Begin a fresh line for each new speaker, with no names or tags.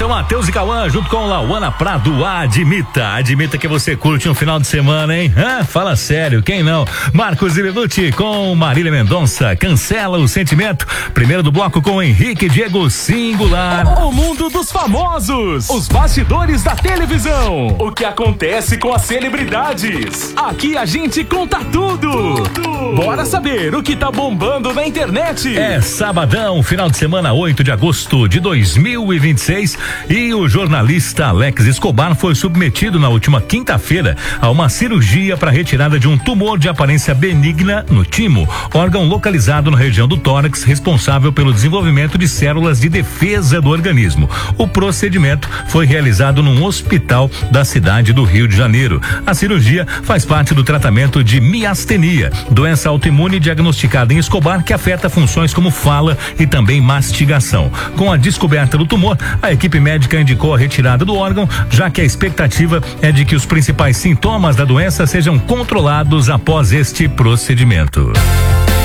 seu Matheus e Cauã, junto com Lauana Prado. Admita que você curte um final de semana, hein? Fala sério, quem não? Marcos e Belucci com Marília Mendonça, Cancela o Sentimento. Primeiro do bloco com Henrique Diego, Singular.
O mundo dos famosos, os bastidores da televisão, o que acontece com as celebridades. Aqui a gente conta tudo. Bora saber o que tá bombando na internet.
É sabadão, final de semana 8 de agosto de 2026, e o jornalista Alex Escobar foi submetido na última quinta-feira a uma cirurgia para retirada de um tumor de aparência benigna no timo, órgão localizado na região do tórax, responsável pelo desenvolvimento de células de defesa do organismo. O procedimento foi realizado num hospital da cidade do Rio de Janeiro. A cirurgia faz parte do tratamento de miastenia, doença autoimune diagnosticada em Escobar, que afeta funções como fala e também mastigação. Com a descoberta do tumor, a equipe médica indicou a retirada do órgão, já que a expectativa é de que os principais sintomas da doença sejam controlados após este procedimento.